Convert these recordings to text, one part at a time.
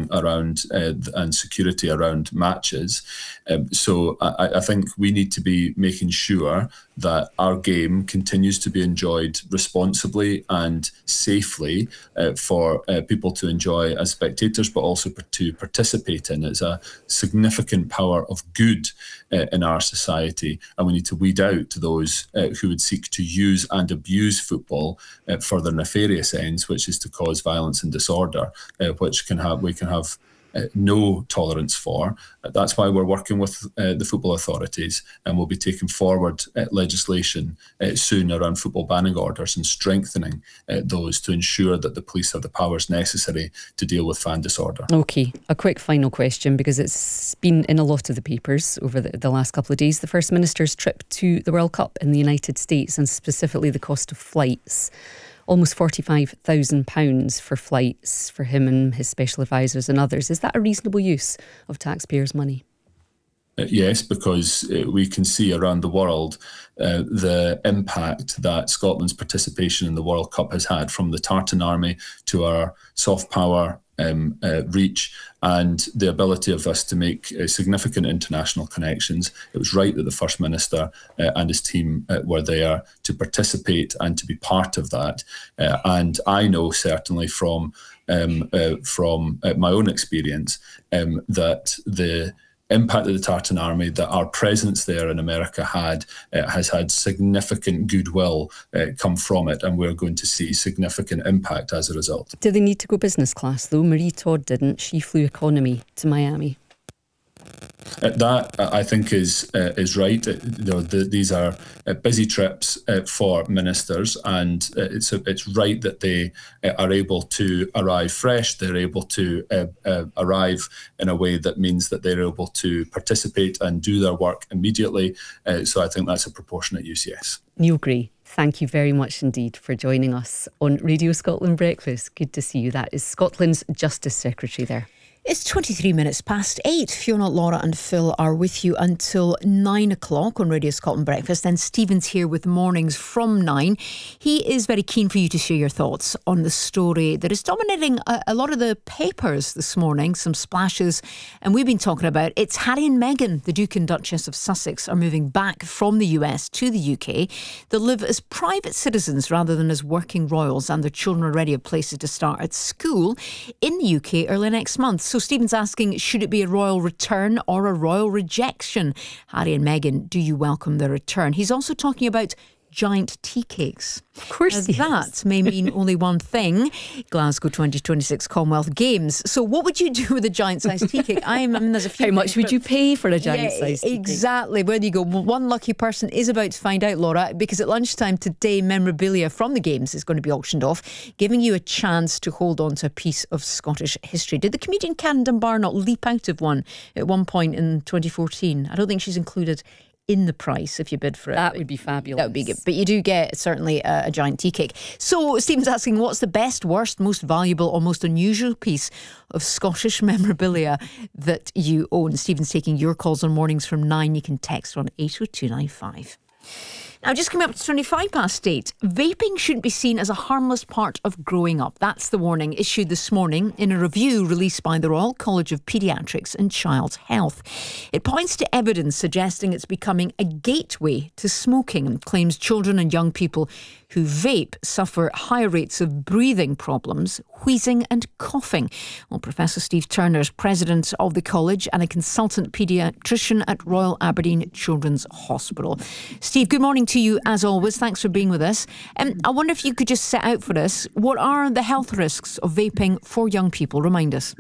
around and security around matches. So I think we need to be making sure that our game continues to be enjoyed responsibly and safely for people to enjoy as spectators, but also to participate in. It's a significant power of good in our society, and we need to weed out those who would seek to use and abuse football for their nefarious ends, which is to cause violence and disorder, which we can have no tolerance for. That's why we're working with the football authorities, and we'll be taking forward legislation soon around football banning orders and strengthening those to ensure that the police have the powers necessary to deal with fan disorder. OK, a quick final question, because it's been in a lot of the papers over the last couple of days. The First Minister's trip to the World Cup in the United States, and specifically the cost of flights. Almost £45,000 for flights for him and his special advisors and others. Is that a reasonable use of taxpayers' money? Yes, because we can see around the world the impact that Scotland's participation in the World Cup has had, from the Tartan Army to our soft power reach and the ability of us to make significant international connections. It was right that the First Minister and his team were there to participate and to be part of that. And I know certainly from my own experience that the impact of the Tartan Army, that our presence there in America has had significant goodwill come from it, and we're going to see significant impact as a result. Do they need to go business class though? Marie Todd didn't. She flew economy to Miami. That I think is right. These are busy trips for ministers, and it's right that they are able to arrive fresh. They're able to arrive in a way that means that they're able to participate and do their work immediately. So I think that's a proportionate use, yes. Neil Gray, thank you very much indeed for joining us on Radio Scotland Breakfast. Good to see you. That is Scotland's Justice Secretary there. It's 23 minutes past 8. Fiona, Laura and Phil are with you until 9 o'clock on Radio Scotland Breakfast. Then Stephen's here with mornings from 9. He is very keen for you to share your thoughts on the story that is dominating a lot of the papers this morning. Some splashes, and we've been talking about it's Harry and Meghan, the Duke and Duchess of Sussex, are moving back from the US to the UK. They'll live as private citizens rather than as working royals, and their children already have places to start at school in the UK early next month. So Stephen's asking, should it be a royal return or a royal rejection? Harry and Meghan, do you welcome their return? He's also talking about giant tea cakes. Of course, that may mean only one thing: Glasgow 2026 Commonwealth Games. So what would you do with a giant sized tea cake? There's a few. How much would you pay for a giant sized tea cake? Exactly. Where do you go? Well, one lucky person is about to find out, Laura, because at lunchtime today, memorabilia from the Games is going to be auctioned off, giving you a chance to hold on to a piece of Scottish history. Did the comedian Can Dunbar not leap out of one at one point in 2014? I don't think she's included in the price if you bid for it. That would be fabulous. That would be good. But you do get certainly a giant tea cake. So Stephen's asking, what's the best, worst, most valuable or most unusual piece of Scottish memorabilia that you own? Stephen's taking your calls on mornings from 9. You can text on 80295. Now, just coming up to 25 past 8, vaping shouldn't be seen as a harmless part of growing up. That's the warning issued this morning in a review released by the Royal College of Paediatrics and Child Health. It points to evidence suggesting it's becoming a gateway to smoking, and claims children and young people who vape suffer higher rates of breathing problems, wheezing and coughing. Well, Professor Steve Turner is president of the college and a consultant paediatrician at Royal Aberdeen Children's Hospital. Steve, good morning to you as always. Thanks for being with us. I wonder if you could just set out for us, what are the health risks of vaping for young people? Remind us.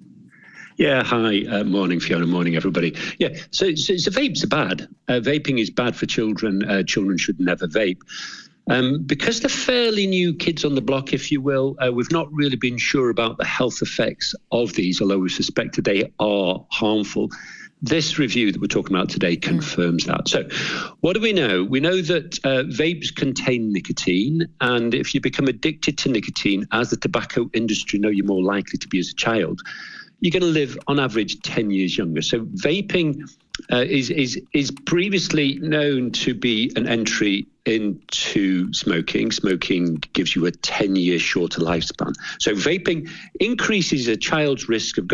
Yeah, hi. Morning, Fiona. Morning, everybody. Yeah, so vapes are bad. Vaping is bad for children. Children should never vape. Because they're fairly new kids on the block, if you will, we've not really been sure about the health effects of these, although we suspected they are harmful. This review that we're talking about today confirms that. So what do we know? We know that vapes contain nicotine, and if you become addicted to nicotine, as the tobacco industry know you're more likely to be as a child, you're going to live on average 10 years younger. So vaping is previously known to be an entry into smoking. Smoking gives you a 10-year shorter lifespan. So vaping increases a child's risk of